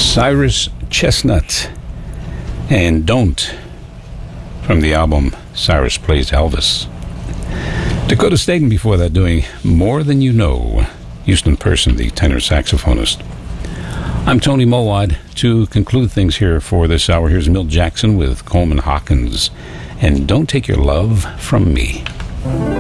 Cyrus Chestnut and Don't from the album Cyrus Plays Elvis. Dakota Staten before that doing More Than You Know. Houston Person, the tenor saxophonist. I'm Tony Mowad. To conclude things here for this hour, here's Milt Jackson with Coleman Hawkins and Don't Take Your Love From Me.